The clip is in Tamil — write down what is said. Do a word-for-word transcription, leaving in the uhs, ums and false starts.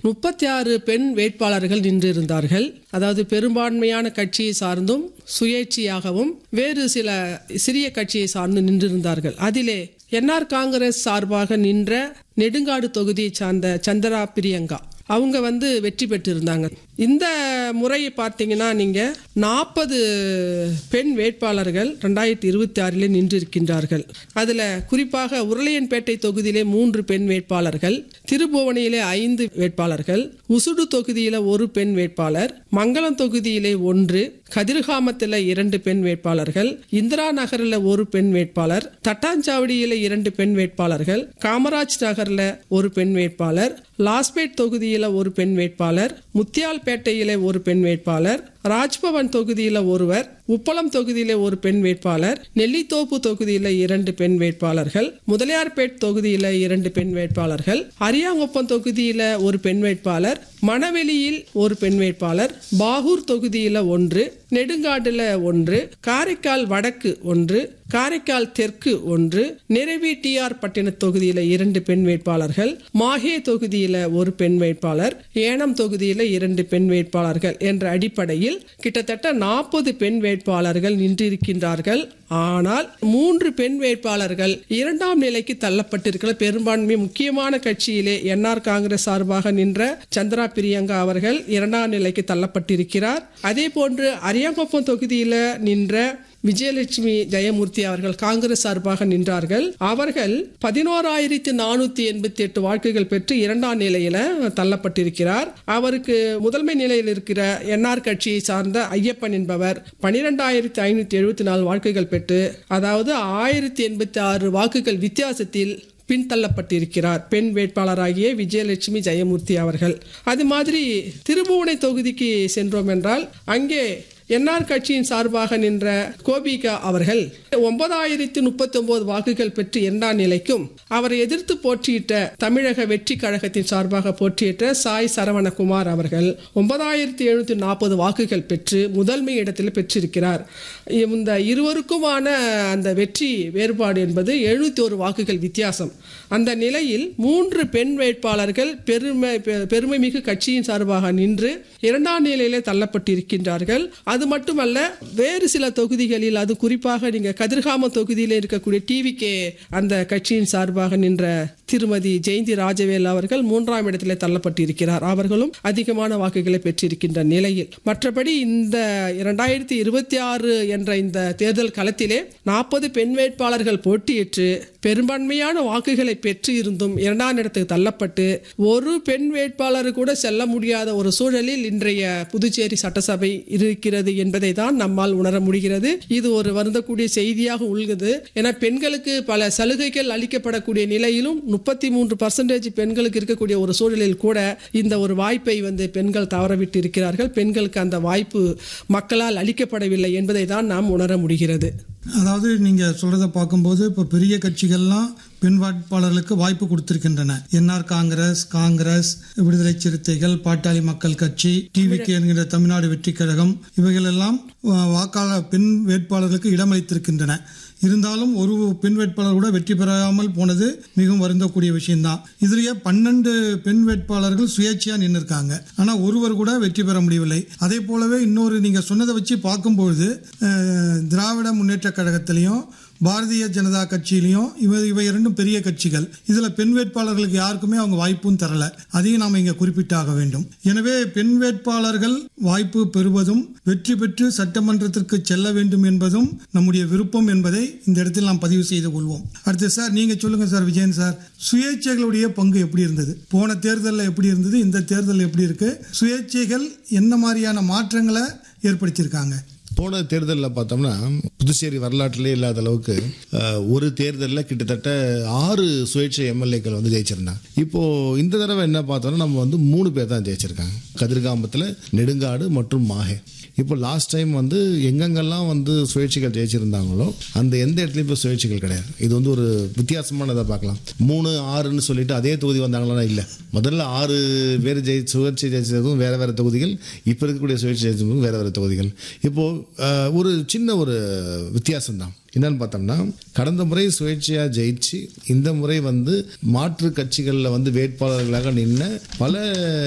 முப்பத்தி ஆறு பெண் வேட்பாளர்கள் நின்றிருந்தார்கள். அதாவது பெரும்பான்மையான கட்சியை சார்ந்தும் சுயேட்சையாகவும் வேறு சில சிறிய கட்சியை சார்ந்து நின்றிருந்தார்கள். அதிலே என்ஆர் காங்கிரஸ் சார்பாக நின்ற நெடுங்காடு தொகுதியை சார்ந்த சந்திரா பிரியங்கா அவங்க வந்து வெற்றி பெற்றிருந்தாங்க. இந்த முறையை பார்த்தீங்கன்னா நீங்க நாற்பது பெண் வேட்பாளர்கள் ரெண்டாயிரத்தி இருபத்தி ஆறிலே நின்றிருக்கின்றார்கள். அதுல குறிப்பாக உருளையன்பேட்டை தொகுதியிலே மூன்று பெண் வேட்பாளர்கள், திருபுவனையிலே ஐந்து வேட்பாளர்கள், உசுடு தொகுதியில ஒரு பெண் வேட்பாளர், மங்களம் தொகுதியிலே ஒன்று, கதிர்காமத்தில் இரண்டு பெண் வேட்பாளர்கள், இந்திரா நகரில் ஒரு பெண் வேட்பாளர், தட்டாஞ்சாவடியில இரண்டு பெண் வேட்பாளர்கள், காமராஜ் நகர்ல ஒரு பெண் வேட்பாளர், லாஸ்பேட் தொகுதியில ஒரு பெண் வேட்பாளர், முத்தியால்பேட்டையில ஒரு பெண் வேட்பாளர், ராஜ்பவன் தொகுதியில ஒருவர், உப்பளம் தொகுதியில ஒரு பெண் வேட்பாளர், நெல்லித்தோப்பு தொகுதியில இரண்டு பெண் வேட்பாளர்கள், முதலியார்பேட் தொகுதியில இரண்டு பெண் வேட்பாளர்கள், அரியாங்குப்பம் தொகுதியில ஒரு பெண் வேட்பாளர், மணவெளியில் ஒரு பெண் வேட்பாளர், பாகூர் தொகுதியில ஒன்று, நெடுங்காடுல ஒன்று, காரைக்கால் வடக்கு ஒன்று, காரைக்கால் தெற்கு ஒன்று, நிறைவி டி ஆர் பட்டின தொகுதியில இரண்டு பெண் வேட்பாளர்கள், மாஹே தொகுதியில ஒரு பெண் வேட்பாளர், ஏனம் தொகுதியில இரண்டு பெண் வேட்பாளர்கள் என்ற அடிப்படையில் கிட்டத்தட்ட நாற்பது பெண் வேட்பாளர்கள் நின்றிருக்கின்றார்கள். ஆனால் மூன்று பெண் வேட்பாளர்கள் இரண்டாம் நிலைக்கு தள்ளப்பட்டிருக்கிற பெரும்பான்மை முக்கியமான கட்சியிலே என்ஆர் காங்கிரஸ் சார்பாக நின்ற சந்திரா பிரியங்கா அவர்கள் இரண்டாம் நிலைக்கு தள்ளப்பட்டிருக்கிறார். அதே போன்று அரியாங்குப்பம் தொகுதியில நின்ற விஜயலட்சுமி ஜெயமூர்த்தி அவர்கள் காங்கிரஸ் சார்பாக நின்றார்கள். அவர்கள் பதினோராயிரத்தி நானூத்தி எண்பத்தி எட்டு வாக்குகள் பெற்று இரண்டாம் நிலையில தள்ளப்பட்டிருக்கிறார். அவருக்கு முதன்மை நிலையில் இருக்கிற என்ஆர் கட்சியை சார்ந்த ஐயப்பன் என்பவர் பனிரெண்டாயிரத்தி ஐநூத்தி எழுபத்தி நாலு வாக்குகள் பெற்று, அதாவது ஆயிரத்தி எண்பத்தி ஆறு வாக்குகள் வித்தியாசத்தில் பின்தள்ளப்பட்டிருக்கிறார் பெண் வேட்பாளராகிய விஜயலட்சுமி ஜெயமூர்த்தி அவர்கள். அது மாதிரி திருபுவனை தொகுதிக்கு சென்றோம் என்றால் அங்கே என்ஆர் கட்சியின் சார்பாக நின்ற கோபிகா அவர்கள் ஒன்பதாயிரத்தி முப்பத்தி ஒன்பது வாக்குகள் பெற்று இரண்டாம் நிலைக்கும், அவரை எதிர்த்து போட்டியிட்ட தமிழக வெற்றி கழகத்தின் சார்பாக போட்டியிட்ட சாய் சரவணகுமார் அவர்கள் ஒன்பதாயிரத்தி எழுநூத்தி நாற்பது வாக்குகள் பெற்று முதன்மை இடத்தில் பெற்றிருக்கிறார். இந்த இருவருக்குமான அந்த வெற்றி வேறுபாடு என்பது எழுநூத்தி ஒரு வாக்குகள் வித்தியாசம். அந்த நிலையில் மூன்று பெண் வேட்பாளர்கள் பெருமை பெருமை மிகு கட்சியின் சார்பாக நின்று இரண்டாம் நிலையிலே தள்ளப்பட்டிருக்கின்றார்கள். அது மட்டுமல்ல, வேறு சில தொகுதிகளில், அது குறிப்பாக நீங்க கதிர்காம தொகுதியில் இருக்கக்கூடிய டிவிகே அந்த கட்சியின் சார்பாக நின்ற திருமதி ஜெயந்தி ராஜவேல் அவர்கள் மூன்றாம் இடத்திலே தள்ளப்பட்டிருக்கிறார். அவர்களும் அதிகமான வாக்குகளை பெற்றிருக்கின்ற நிலையில், மற்றபடி இந்த இரண்டாயிரத்தி இருபத்தி ஆறு என்ற இந்த தேர்தல் களத்திலே நாற்பது பெண் வேட்பாளர்கள் போட்டியிட்டு பெரும்பான்மையான வாக்குகளை பெற்று இருந்தும் இரண்டாம் இடத்துக்கு தள்ளப்பட்டு ஒரு பெண் வேட்பாளர் கூட செல்ல முடியாத ஒரு சூழலில் இன்றைய புதுச்சேரி சட்டசபை இருக்கிறது என்பதை தான் நம்மால் உணர முடிகிறது. இது ஒரு வருந்தக்கூடிய செய்தியாக உள்ளது. என பெண்களுக்கு பல சலுகைகள் அளிக்கப்படக்கூடிய நிலையிலும் முப்பத்தி மூன்று பர்சன்டேஜ் பெண்களுக்கு இருக்கக்கூடிய ஒரு சூழலில் கூட இந்த ஒரு வாய்ப்பை வந்து பெண்கள் தவறவிட்டு இருக்கிறார்கள். பெண்களுக்கு அந்த வாய்ப்பு மக்களால் அளிக்கப்படவில்லை என்பதை தான் நாம் உணர முடிகிறது. அதாவது நீங்க சொல்றத பார்க்கும்போது இப்ப பெரிய கட்சிகள்லாம் பெண் வேட்பாளர்களுக்கு வாய்ப்பு கொடுத்திருக்கின்றன. என்ஆர் காங்கிரஸ், காங்கிரஸ், விடுதலை சிறுத்தைகள், பாட்டாளி மக்கள் கட்சி, டிவிகே என்கிற தமிழ்நாடு வெற்றி கழகம், இவைகள் எல்லாம் வாக்காளர் பெண் வேட்பாளர்களுக்கு இடமளித்திருக்கின்றன. இருந்தாலும் ஒரு பெண் வேட்பாளர் கூட வெற்றி பெறாமல் போனது மிகவும் வருந்தக்கூடிய விஷயம்தான். இதுலயே பன்னெண்டு பெண் வேட்பாளர்கள் சுயேட்சையா நின்று இருக்காங்க. ஆனா ஒருவர் கூட வெற்றி பெற முடியவில்லை. அதே போலவே இன்னொரு நீங்க சொன்னதை வச்சு பார்க்கும்பொழுது திராவிட முன்னேற்ற கழகத்திலையும் பாரதிய ஜனதா கட்சியிலையும் இவ இவை இரண்டும் பெரிய கட்சிகள். இதுல பெண் வேட்பாளர்களுக்கு யாருக்குமே அவங்க வாய்ப்பும் தரல. அதையும் நாம இங்க குறிப்பிட்டாக வேண்டும். எனவே பெண் வேட்பாளர்கள் வாய்ப்பு பெறுவதும் வெற்றி பெற்று சட்டமன்றத்திற்கு செல்ல வேண்டும் என்பதும் நம்முடைய விருப்பம் என்பதை இந்த இடத்தில் நாம் பதிவு செய்து கொள்வோம். அடுத்து சார் நீங்க சொல்லுங்க சார், விஜயன் சார், சுயேட்சைகளுடைய பங்கு எப்படி இருந்தது? போன தேர்தலில் எப்படி இருந்தது? இந்த தேர்தல் எப்படி இருக்கு? சுயேட்சைகள் என்ன மாதிரியான மாற்றங்களை ஏற்படுத்தியிருக்காங்க? போன தேர்தலில் பார்த்தோம்னா புதுச்சேரி வரலாற்றிலே இல்லாத அளவுக்கு ஒரு தேர்தலில் கிட்டத்தட்ட ஆறு சுயேட்சை எம்எல்ஏக்கள் வந்து ஜெயிச்சிருந்தாங்க. இப்போ இந்த தடவை என்ன பார்த்தோம்னா நம்ம வந்து மூணு பேர் தான் ஜெயிச்சிருக்காங்க. கதிர்காமத்தில், நெடுங்காடு மற்றும் மாஹே. இப்போ லாஸ்ட் டைம் வந்து எங்கெங்கெல்லாம் வந்து சுயேட்சைகள் ஜெயிச்சிருந்தாங்களோ அந்த எந்த இடத்துலையும் இப்போ சுயேட்சைகள் கிடையாது. இது வந்து ஒரு வித்தியாசமானதை பார்க்கலாம். மூணு ஆறுன்னு சொல்லிட்டு அதே தொகுதி வந்தாங்களா? இல்லை, முதல்ல ஆறு பேர் ஜெயி சுயேட்சை ஜெயிச்சதும் வேற வேற தொகுதிகள், இப்போ இருக்கக்கூடிய சுயேட்சை ஜெயிச்சதும் வேற வேற தொகுதிகள். இப்போ ஒரு சின்ன ஒரு வித்தியாசம் தான். என்னன்னு பார்த்தோம்னா, கடந்த முறை சுயேட்சையா ஜெயிச்சு இந்த முறை வந்து மாற்று கட்சிகளில் வந்து வேட்பாளர்களாக நின்ன பல